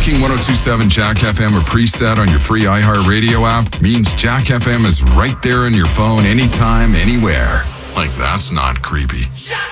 Making 102.7 Jack FM a preset on your free iHeartRadio app means Jack FM is right there on your phone anytime, anywhere. Like, that's not creepy.